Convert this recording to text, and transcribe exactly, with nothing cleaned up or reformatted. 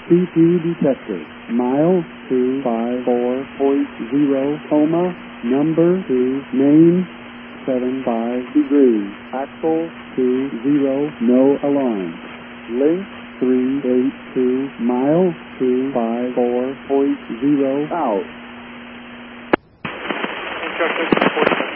C two detector. Mile two five four point zero, coma, number two, main, seven five degrees. Axle two zero, no alarm. Link three eight two, mile two five four point zero, out. Instructions forty.